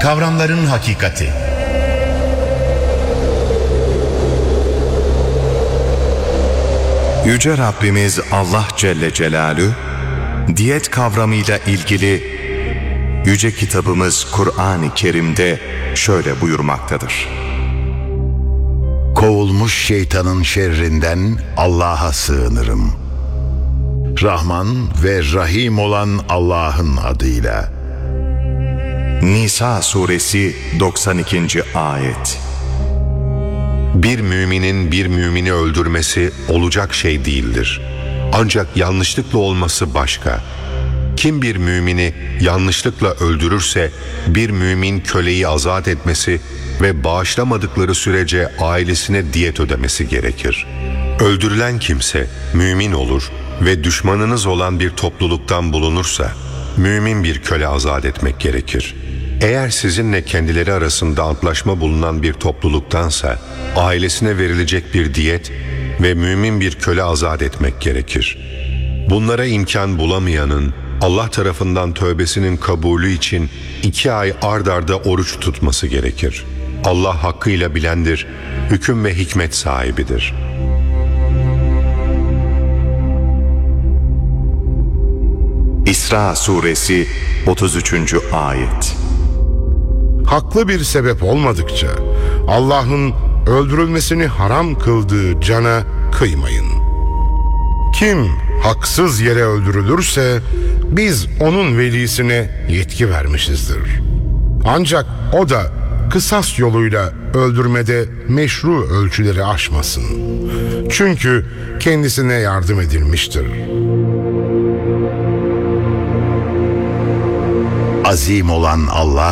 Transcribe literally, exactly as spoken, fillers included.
Kavramların hakikati. Yüce Rabbimiz Allah Celle Celaluhu, diyet kavramıyla ilgili yüce kitabımız Kur'an-ı Kerim'de şöyle buyurmaktadır. Kovulmuş şeytanın şerrinden Allah'a sığınırım. Rahman ve Rahim olan Allah'ın adıyla. Nisa suresi doksan ikinci ayet. Bir müminin bir mümini öldürmesi olacak şey değildir. Ancak yanlışlıkla olması başka. Kim bir mümini yanlışlıkla öldürürse bir mümin köleyi azat etmesi ve bağışlamadıkları sürece ailesine diyet ödemesi gerekir. Öldürülen kimse mümin olur ve düşmanınız olan bir topluluktan bulunursa mümin bir köle azat etmek gerekir. Eğer sizinle kendileri arasında antlaşma bulunan bir topluluktansa ailesine verilecek bir diyet ve mümin bir köle azat etmek gerekir. Bunlara imkan bulamayanın Allah tarafından tövbesinin kabulü için iki ay ard arda oruç tutması gerekir. Allah hakkıyla bilendir, hüküm ve hikmet sahibidir. İsra suresi otuz üçüncü ayet. Haklı bir sebep olmadıkça Allah'ın öldürülmesini haram kıldığı cana kıymayın. Kim haksız yere öldürülürse biz onun velisine yetki vermişizdir. Ancak o da kısas yoluyla öldürmede meşru ölçüleri aşmasın. Çünkü kendisine yardım edilmiştir. Azim olan Allah